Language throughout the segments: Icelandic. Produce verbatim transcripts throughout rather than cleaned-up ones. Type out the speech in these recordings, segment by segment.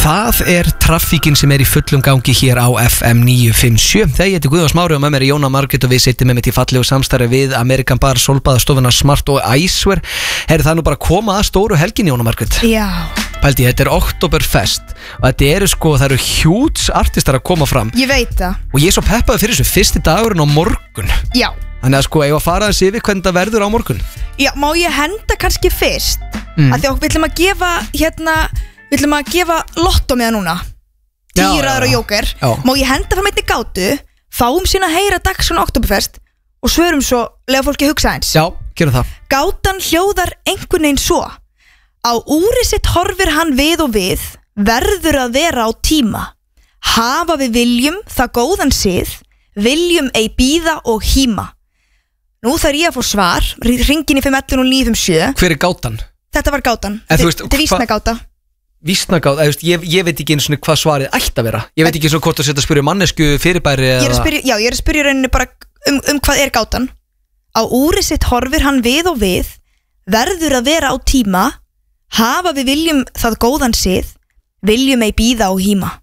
Það er traffíkin sem er í fullum gangi hér á F M níu fimm sjö. Þegar ég heiti Guðjón Smári og með mér er Jóna Margrét og við sittum með mitt í fallegu samstarfi við American Bar, Sólbaðastofuna, Smart og Icewear. Herri, það er nú bara að koma að stóru helgin, Jóna Margrét. Já. Pældi, þetta er Oktoberfest og þetta eru sko, það eru hjúts artistar að koma fram. Ég veit það. Og ég er svo peppaði fyrir þessu, fyrsti dagurinn á morgun. Já. Þannig að sko, ég var að fara þessi yfir hvernig það verður á morgun. Já, má ég henda kannski fyrst Mm. að því okkur við ætlum að gefa hérna, við ætlum að gefa lottó með það núna. Já, Tíu já, raður og já. jóker. Já. Má ég henda fram einni gátu, fáum sína að heyra dagsson Oktoberfest og svörum svo lega fólki að hugsa eins. Já, gerum það. Gátan hljóðar einhvern veginn svo: á úri sitt horfir hann við og við, verður að vera á tíma. Hafa við viljum það góðan sið, viljum ei bíða og híma. Nú þarf ég að fá svar, hringin í fimm ellefu og níu fimm sjö. Hver er gátan? Þetta var gátan, En þú þetta veist, þetta er vísnagáta. Vísnagátt, eða, þú veist, ég, ég veit ekki einu svona hvað svarið ætti að vera. Ég veit ekki eins og hvort að setja að spyrja mannesku fyrirbæri Ég er að eða... spyrja, já, ég er að spyrja í rauninni bara um, um hvað er gátan. Á úri sitt horfir hann við og við, verður að vera á tíma. Hafa við viljum það góðan sið, viljum ei bíða og híma.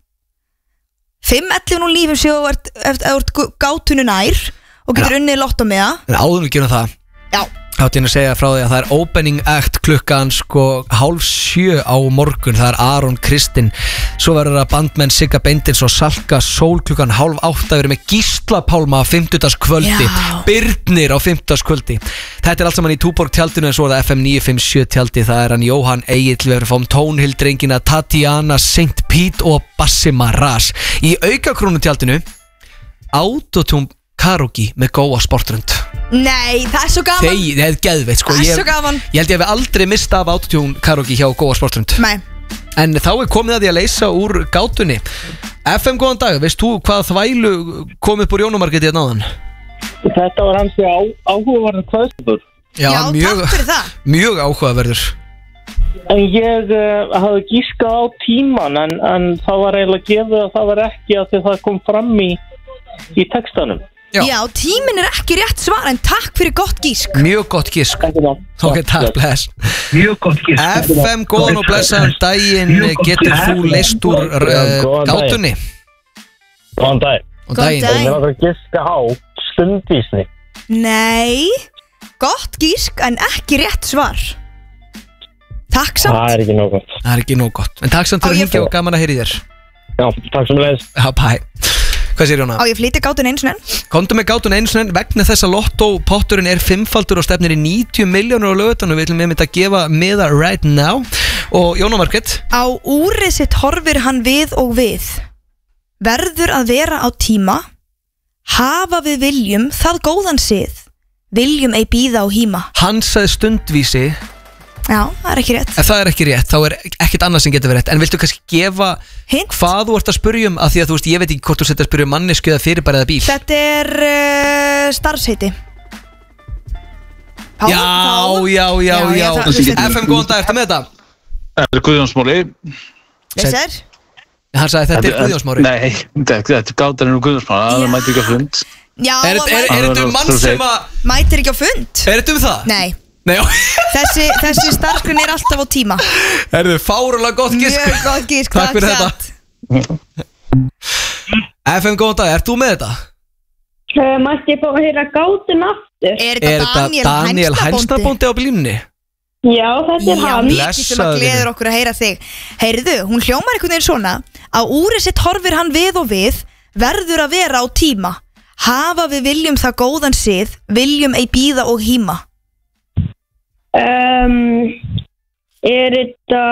fimm ellefu og níu fimm sjö ef þú ert gátunni nær og getur unnið lottó með það. En áður við gerum það. Já. Hátt ég að segja frá því að það er opening act klukkan sko hálf sjö á morgun. Það er Aron Kristinn. Svo verður það bandmenn Sigga Beindins og Salka Sól klukkan hálf átta. Við erum með Gísla Pálma á fimmtudagskvöldi. Já. Birnir á fimmtudagskvöldi. Þetta er allt saman í Túborg tjaldinu, en svo er það F M níu fimm sjö tjaldi. Það er hann Jóhann Egill, við erum fáum Tónhildrengina Tatiana, Saint Pete og Bassi Maras. Í aukakrónu tjaldinu Autotune karaoke með góa sportrönd. Nei, það er svo gaman. Þegi, það er geðveitt sko. Það er Ég- svo gaman. Ég held ég hef aldrei mist af Autotune karaoke hjá góa sportrönd. Nei. En þá er komið að því að leysa úr gátunni. F M, góðan dag, veist þú hvað þvælu kom upp úr Jónumarketi hérna áðan? Þetta var hans á, áhugaverður kvæðstur. Já, Já, mjög, takk fyrir það. mjög áhugaverður. En ég uh, hafði gískað á tíman en, en það var eiginlega gefið að það var ekki að því það kom fram í, í textanum. Já. Já, tíminn er ekki rétt svar, en takk fyrir gott gísk. Mjög gott gisk. Ok, takk, bless. Mjög gott gísk. F M, góðan og blessaðan daginn. Getur þú leist úr uh, gátunni? Góðan dag. Og Góðan daginn. dag. Ég var að gíska á stundvísni. Nei, gott gísk en ekki rétt svar. Takk Það samt. er ekki nóg gott. Það er ekki nóg gott. En takk samt Á, fyrir að ég hringja fó- og gaman að heyri þér. Já, takk sem leðist. Já, bæ. Hvað sér Jóna? Á ég flytja gátun eins og enn. Komdu með gátun einu sinni vegna þess að lottó-potturinn er fimmfaldur og stefnir í níutíu milljónur á lögutan og við ætlum með mitt að gefa miða right now. Og Jóna Margrét, Á úri sitt horfir hann við og við, verður að vera á tíma. Hafa við viljum það góðan sið, viljum ei bíða og híma. hann sagði stundvísi. Já, það er ekki rétt. Ef það er ekki rétt, þá er ekkert annað sem getur verið rétt. En viltu kannski gefa Hint. hvað þú ert að spyrja um? Af því að þú veist, ég veit ekki hvort þú setja að spyrja um mannesku eða fyrirbæri eða bíl. Þetta er uh, starfsheiti. Páfa, Já, páfa. já, já, Já, já, já, það- þetta- F M, góðan dag, ertu með þetta? Þetta er Guðjónsmáli. Leysir? Hann sagði þetta er Guðjónsmári. Nei, þetta er gátarinn úr Guðjónsmáli. Það Já. mæti ekki að fund. Já, Er og er- er mæ- þetta um mann sem að mætir ekki á fund. Er þetta um það? Nei, Nei, já. þessi, þessi starfsgrunn er alltaf á tíma. Er þið fárulega gott gisk? Mjög gott gísk. Takk fyrir þetta. samt. F M, góðan dag, ert þú með þetta? Uh, Mætti ég fá að heyra gátin aftur? Er Er þetta þetta Daniel, Daniel Hænsnabóndi? Hænsnabóndi á blínunni? Já, þetta er Já, hann. mikið sem að Blessaður. gleður okkur að heyra þig. Heyrðu, hún hljómar einhvern veginn svona: á úri sitt horfir hann við og við, verður að vera á tíma. Hafa við viljum það góðan sið, viljum ei bíða og híma. Um, er þetta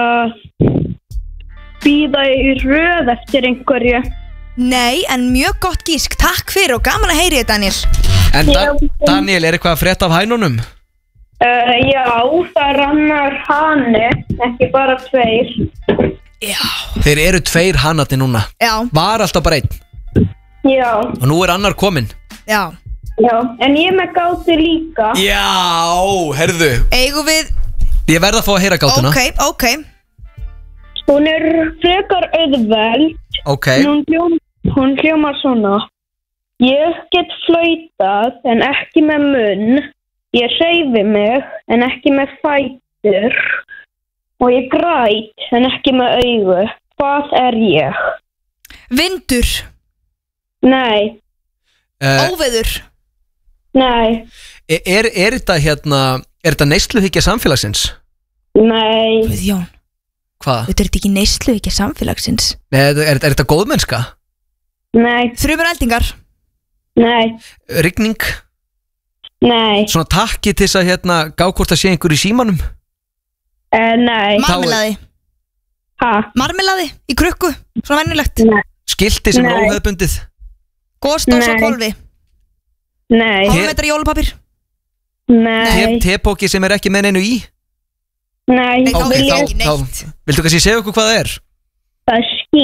býða í röð eftir einhverju? Nei, en mjög gott gísk. Takk fyrir og gaman að heyri þér, Daniel. En da Já. Daniel, er eitthvað að frétta af hænunum? Uh, já, það rannar hani, ekki bara tveir. Já. Þeir eru tveir hanarnir núna. Já, Var alltaf bara einn. Já, Og nú er annar kominn. já. já, en ég er með gáti líka. Já, herðu. Eigum við, Ég verð að fá að heyra gátuna. ok, ok. Hún er frekar auðveld. Ok. Hún, hljóm, hún hljómar svona: ég get flautað en ekki með munn. Ég hreyfi mig en ekki með fætur. Og ég græt en ekki með augu. Hvað er ég? Vindur. Nei, uh, Óveður. nei, er, er, er þetta hérna Er þetta neysluhyggja samfélagsins? nei, Guðjón, Hvað? þetta er ekki neyslu ekki samfélagsins. Nei, er, er, er þetta góðmennska? nei, Þrjumur eldingar. nei, Rigning? nei, Svona takki til þess að hérna gá hvort það sé einhver í símanum? uh, nei, Marmelaði. ha, Marmelaði í krukku. Svona venjulegt. nei, Skilti sem er Nei. óhefbundið? Góðstós á Nei. kolvi. nei, Hálfmetra jólapapir. nei, Te- Tepóki sem er ekki með neinu í? nei, Nei, þá Ok, er þá, ekki þá neitt. Viltu kannski segja okkur hvað það er? það er ský.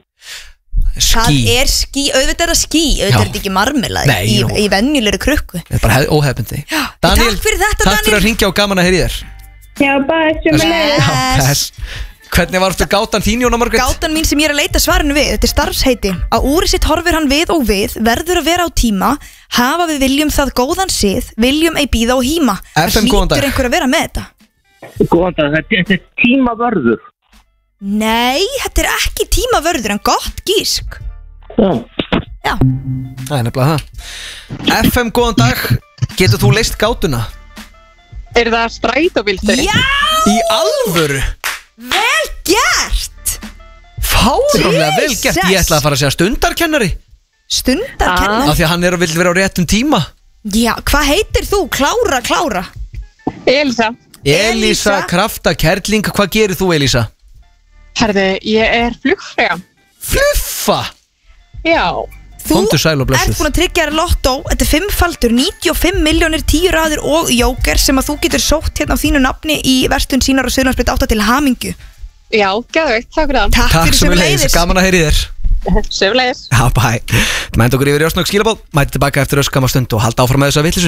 Það Ský er ský, auðvitað er það ský. Auðvitað Já. er þetta ekki marmelaði Nei, í, jú. í venjulegri krukku. Þetta er bara hef- óhefbundi Daniel, Takk fyrir þetta, takk fyrir Daniel. að ringja og gaman að heyri þér Já, bara sem Bless. leið. Já, bless. Hvernig var þetta gátan þín, Jóna Margrét? Gátan mín sem ég er að leita svarinu við. Þetta er starfsheiti. Á úri sitt horfir hann við og við, verður að vera á tíma, hafa við viljum það góðan sið, viljum ei bíða og híma. F M, góðan dag. hlýtur einhver að vera með þetta. Góðan dag, þetta þetta er tímavörður. Nei, þetta er ekki tímavörður en gott gísk. Já. Já. Það er nefnilega það F M, góðan dag. Getur þú leist gátuna? Er það strætóbílstjóri? Já, Í alvöru? vel gert. Fáránlega vel gert. Ég ætla að fara að segja stundarkennari Stundarkennar. Af því að hann er að vilja vera á réttum tíma. Já, hvað heitir þú? Klára, Klára. Elisa, Elísa Elísa. Krafta Kerling. Hvað gerir þú, Elísa? herði, ég er flugfrega. Fluffa. Já, Þú Komdu sæl og blessuð. ert búin að tryggja þér lottó. Þetta er fimmfaldur, níutíu og fimm milljónir, tíu raðir og jóker sem að þú getur sótt hérna á þínu nafni í verslun sínar og Suðurlandsbreyt átta til hamingju. já, geðveikt, takk fyrir það. Takk, Takk fyrir sem við sömuleiðis. Gaman að heyri þér. Sömulegis. Já, bæ. Mænt okkur yfir í Ösnögg skilabóð. Mæti tilbaka eftir öskama stund og halda áfram með þessa vitleysu.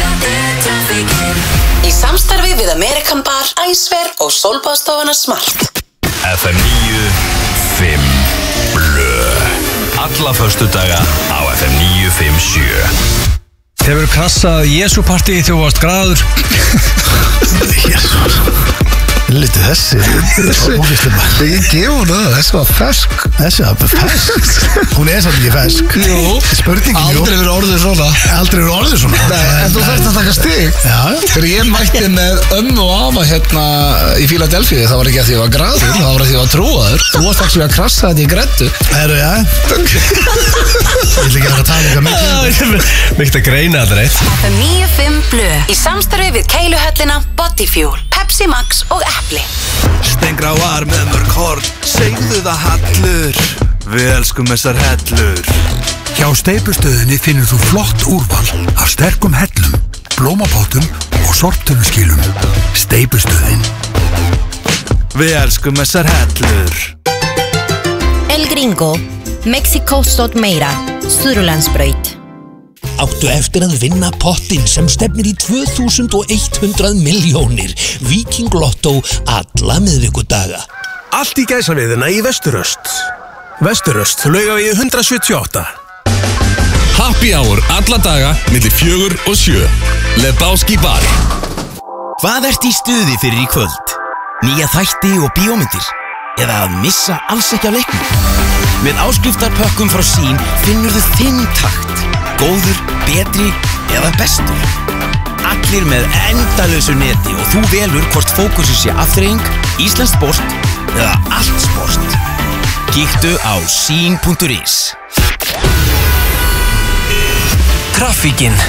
Í samstarfi við Amerikan Bar, Æsver og Sólbáðstofuna Smart. F M níu fimm Blö. Alla föstudaga á F M níu fimm sjö. Hefur krassað Jesúpartí þegar þú varst graður? Jésús Lítið þessi Ég gef hún það, þessi var fersk Þessi var fersk Hún er svolítið ekki fersk Jú. Spurningin, jú Aldrei verið orðið svona. Aldrei verið orðið svona Nei, en þú þarft að taka stig. Já, Þegar ég mætti með ömmu og afa hérna í Fíladelfíu, það var ekki að því að ég var graður, það var að því að ég var trúaður. Þú varst ekki að krassa þetta í grettu. herru, já Ég vil ekki vera að tala eitthvað mikið Mikið að greina þetta reitt. F M níu fimm Blö. Í samstarfi við Keiluhöllina, Bodyfuel, Pepsi Max og Epli. Stengráar með mörg horn, segðu það hallur. Við elskum þessar hellur. Hjá Steipustöðinni finnur þú flott úrval af sterkum hellum, blómapottum og sorptöluskilum. Steipustöðin Við elskum þessar hellur. El Gringo, Mexico stótt meira, Suðurlandsbraut. Áttu eftir að vinna pottinn sem stefnir í tvö þúsund hundrað milljónir. Viking Lotto alla miðvikudaga. Allt í gæsaviðina í Vesturöst. Vesturöst, Laugavegi hundrað sjötíu og átta. Happy hour alla daga millir fjögur og sjö. Lebowski Bar. Hvað ert í stuði fyrir í kvöld? Nýja þætti og bíómyndir? Eða að missa alls ekki á leiknum? Með áskriftarpökkum frá Sín finnur þú þinn takt. Góður, betri eða bestur. Allir með endalausu neti og þú velur hvort fókusu sé afþreying, íslenskt sport eða allt sport. Kíktu á sín punktur is. Traffíkin